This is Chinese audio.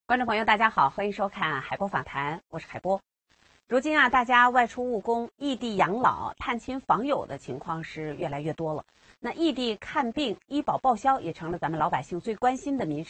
观众朋友，大家好，欢迎收看海波访谈，我是海波。如今大家外出务工、异地养老、探亲访友的情况是越来越多了。那异地看病、医保报销也成了咱们老百姓最关心的民生